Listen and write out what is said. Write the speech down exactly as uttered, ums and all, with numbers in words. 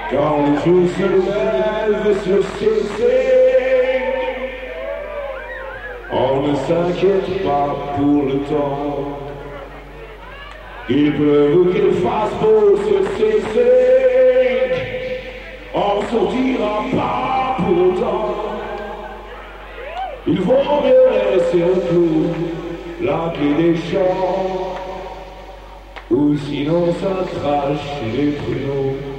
Quand le jour se lève sur ces signes, on ne s'inquiète pas pour le temps. Il pleuve qu'il fasse beau sur ces signes, on sortira pas pour autant. Il vaut mieux laisser au clou la clé des champs, ou sinon ça crache les pruneaux.